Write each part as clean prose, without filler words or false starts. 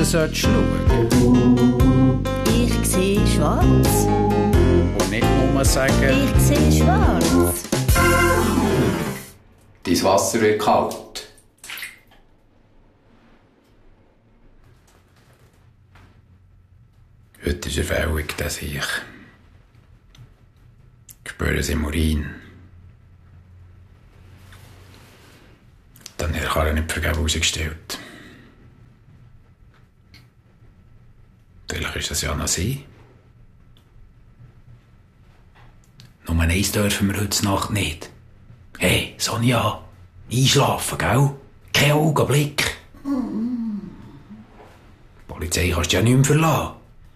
solltest schauen. Ich sehe schwarz. Und nicht nur sagen... Ich sehe schwarz. Dein Wasser wird kalt. Heute ist Erfüllung, dass ich spüre es im Urin. Dann hat er nicht vergeben rausgestellt. Vielleicht ist das ja noch sie. Nur eins dürfen wir heute Nacht nicht. Hey, Sonja, einschlafen, gell? Kein Augenblick. Die Polizei kannst du ja nicht mehr verlassen.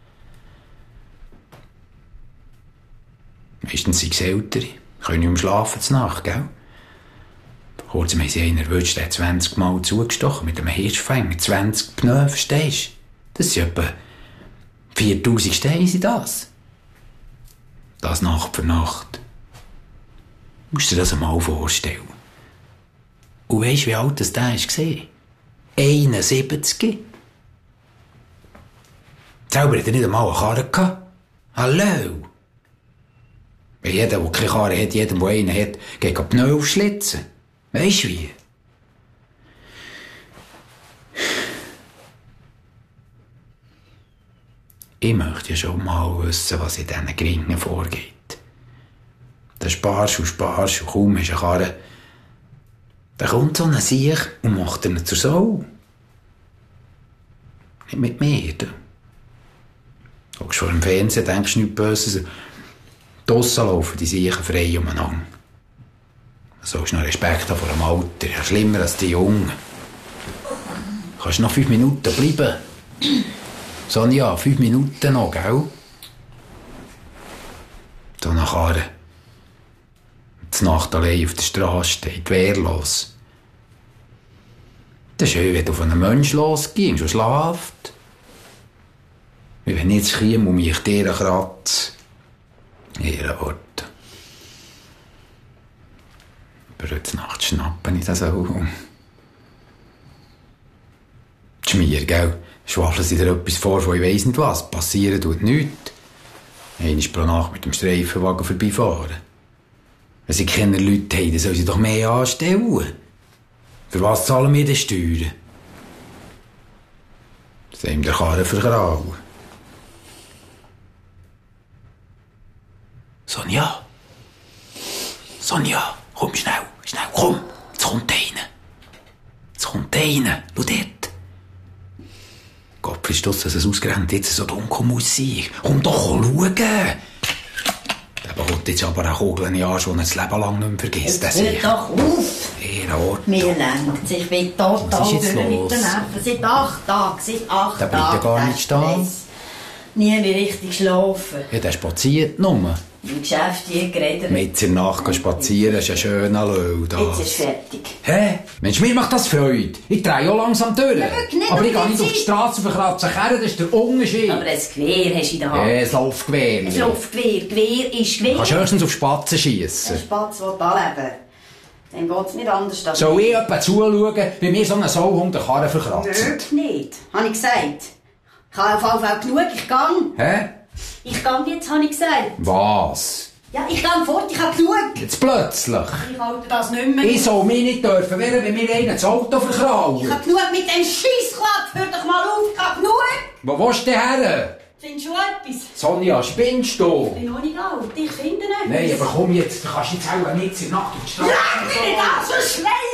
Meistens sind es Ältere, können nicht mehr schlafen zur Nacht, gell? Vor kurzem haben sie einen erwischt, der 20 Mal zugestochen mit einem Hirschfänger. 20 Pneu, verstehst du? Das sind etwa 4000 Steine, sind das. Das Nacht für Nacht. Du musst dir das einmal vorstellen. Und weisst, wie alt das der war? 71. Selber hat er nicht einmal eine Karre gehabt. Hallo? Weil jeder, der keine Karre hat, jedem, der einen hat, geht die Pneu aufschlitzen. Weisst du wie? Ich möchte ja schon mal wissen, was in diesen Gringen vorgeht. Dann sparst und kaum hast du eine Karre. Dann kommt so ein Siech und macht ihn zur Sau. Nicht mit mir. Du guckst vor dem Fernsehen, denkst nichts Böses. Draussen laufen die Siechen frei umeinander. Du sollst noch Respekt haben vor dem Alter. Ja, schlimmer als die Jungen. Du kannst noch 5 Minuten bleiben. Sonja, 5 Minuten noch, gell? So nach Karre. Die Nacht allein auf der Straße steht, wehrlos. Das ist schön, wenn du auf einen Menschen losgehst und schlaft. Wie wenn ich jetzt käme und mich dir kratze. Ihre Worte. Aber heute Nacht schnappen ich das auch. Schmier, gell? Schwafeln sie dir etwas vor, von ich weiss nicht was. Passieren tut nichts. Einmal pro Nacht mit dem Streifenwagen vorbeifahren. Wenn sie keine Leute haben, dann sollen sie doch mehr anstellen. Für was zahlen wir denn Steuern? Das haben der Karren vergrauen. Sonja? Sonja, komm schnell, komm. Jetzt kommt einer. Schau dort. Gott, ist das, dass es ausgerechnet jetzt so dunkel muss sein. Komm doch schauen. Der bekommt jetzt aber auch Kugeln in den Arsch, die er das Leben lang nicht mehr vergisst. Hört doch auf. Mir lenkt. Ich bin total durch mit den Nerven. Seit 8 Tagen. Der bleibt ja gar nicht stehen. Nie mehr richtig schlafen. Ja, der spaziert nur. Im Geschäft hier geredet. Mit in der Nacht spazieren ist ein schöner Löw. Jetzt ist fertig. Hä? Mensch, mir macht das Freude. Ich drehe auch langsam durch. Ja, aber ich gehe nicht auf die Straße verkratzen. Das ist der Unterschied. Aber ein Gewehr hast du in der Hand. Ja, ein Laufgewehr. Ein Laufgewehr. Gewehr ist Gewehr. Du kannst höchstens auf Spatzen schiessen. Ein Spatz will anleben. Dem geht es nicht anders. Soll ich jemanden zuschauen, wie mir so ein Sauhund den Karren verkratzt? Nö, nicht. Habe ich gesagt. Ich habe auf jeden Fall genug. Ich gehe. Hä? Ich gehe jetzt, habe ich gesagt. Was? Ja, ich gehe fort. Ich habe genug. Jetzt plötzlich? Ich halte das nicht mehr. Ich soll mich nicht dürfen wehren, wenn mir einer das Auto verkraut. Ich habe genug mit dem Scheissklapf. Hör doch mal auf. Ich habe genug. Wo willst du denn her? Findest du etwas? Sonja, spinnst du? Ich bin noch nicht alt. Ich finde nicht. Nein, aber komm jetzt. Du kannst jetzt auch nicht in der Nacht auf die Straße. Lass mich nicht an, so schreien